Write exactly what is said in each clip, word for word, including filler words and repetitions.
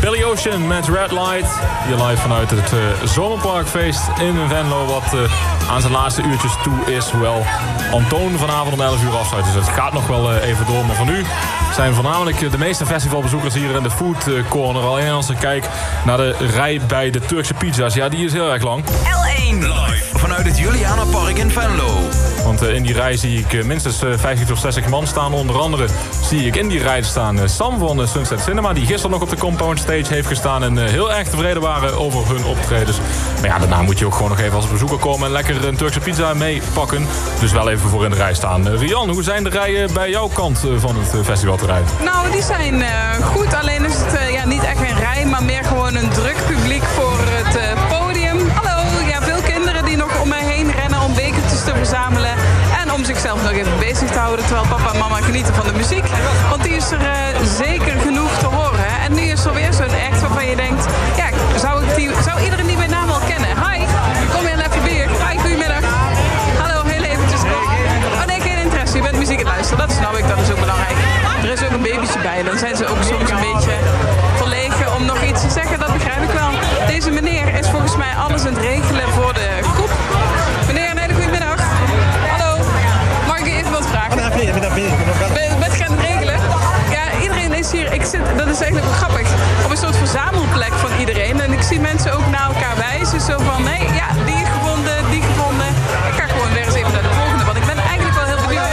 Billy Ocean met Red Light. Hier live vanuit het uh, Zomerparkfeest in Venlo. Wat uh, aan zijn laatste uurtjes toe is. Hoewel Antoon vanavond om elf uur afsluit. Dus het gaat nog wel uh, even door. Maar voor nu zijn voornamelijk de meeste festivalbezoekers hier in de Food Corner. Alleen als ik kijk naar de rij bij de Turkse pizza's. Ja, die is heel erg lang. L één live vanuit het Julianapark in Venlo. Want uh, in die rij zie ik uh, minstens uh, vijftig tot zestig man staan. Onder andere zie ik in die rij staan uh, Sam van uh, Sunset Cinema. Die gisteren nog op de Compound Stage heeft gestaan. En uh, heel erg tevreden waren over hun optredens. Maar ja, daarna moet je ook gewoon nog even als bezoeker komen. En lekker een Turkse pizza meepakken. Dus wel even voor in de rij staan. Uh, Rian, hoe zijn de rijen bij jouw kant uh, van het uh, festivalterrein? Nou, die zijn uh, goed. Alleen is het uh, ja, niet echt een rij. Maar meer gewoon een druk publiek voor het uh, podium. Hallo, ja, veel kinderen die nog om mij heen rennen om bekertjes te verzamelen. En om zichzelf nog even bezig te houden terwijl papa en mama genieten van de muziek. Want die is er uh, zeker genoeg te horen. En nu is er weer zo'n act waarvan je denkt, ja, zou, ik die, zou iedereen die mijn naam wel kennen? Hi, kom heel even bier. Hi, goedemiddag. Hallo, heel eventjes. Oh nee, geen interesse. Je bent muziek aan het luisteren. Dat snap ik, dat is ook belangrijk. Er is ook een babytje bij. Dan zijn ze ook soms een beetje verlegen om nog iets te zeggen. Dat begrijp ik wel. Deze meneer is volgens mij alles aan het regelen voor de groep. Meneer, een hele goede middag. Hallo. Mag ik u even wat vragen? Ben je bent gaan het regelen? Ja, iedereen is hier. Ik zit, dat is eigenlijk wel grappig. Op een soort verzamelplek van iedereen. En ik zie mensen ook naar elkaar wijzen. Zo van, nee, ja, die gevonden, die gevonden. Ik ga gewoon weer eens even naar de volgende. Want ik ben eigenlijk wel heel benieuwd.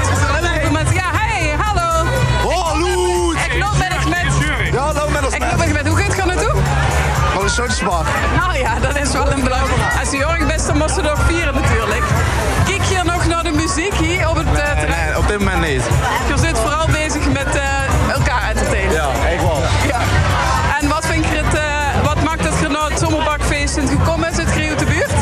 Ja, hey, hallo. Hallo. Ik loop met het met. Ja, loop met ons Ik loop met het met. Hoe gaat het gaan naartoe? Wat een soort smaak. Nou ja, dat is wel een belangrijk. Als je jong bent, dan moest je nog vieren natuurlijk. Kijk je nog naar de muziek hier op het uh, terrein? Nee, nee, op dit moment niet. Je zit vooral bezig met uh, elkaar entertainen. Ja, ik wel. Ja. En wat vind je het, uh, wat maakt het genoot Zomerparkfeest gekomen? Is het Grio te buurt?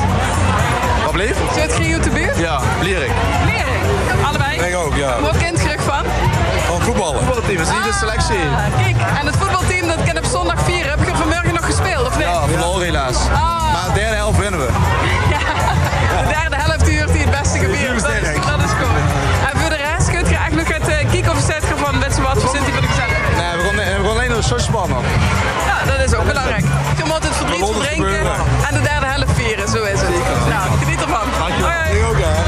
Wat bleef? Is het Grio te buurt? Ja, Lierik. Lering. Allebei? Ik ook, ja. Wat kent je terug van? Van voetballen. Voetbalteam, is niet de selectie. Ah, kijk, en het voetbalteam dat ken op zondag vier. Heb je vanmorgen nog gespeeld of niet? Ja, verloren helaas. Ah. Maar de derde helft winnen we. Ja, de derde helft uur die het beste gebied. Dat is, dat is goed. En voor de rest kun je eigenlijk nog het uh, kiek of zet van weet je wat, we zitten hier voor de gezelligheid. Nee, we gaan, we gaan alleen nog een soort spannen. Ja, dat is ook belangrijk. Je moet het verdriet verdrinken en de derde helft vieren, zo is het. Nou, geniet ervan. Dankjewel. Ik ook, hè.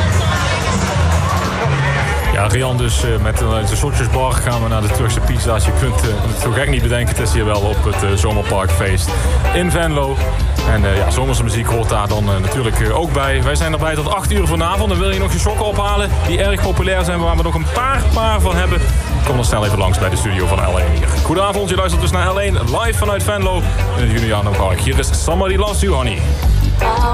Ja, Rian, dus uh, met uh, de Sotjesbar gaan we naar de Turkse pizza's. Je kunt uh, het zo gek niet bedenken. Het is hier wel op het uh, Zomerparkfeest in Venlo. En uh, ja, zomerse muziek hoort daar dan uh, natuurlijk uh, ook bij. Wij zijn erbij tot acht uur vanavond. En wil je nog je sokken ophalen die erg populair zijn, waar we nog een paar paar van hebben? Kom dan snel even langs bij de studio van L één hier. Goedenavond, je luistert dus naar L één live vanuit Venlo in het Julianapark. Hier is Somebody Loves You, Honey.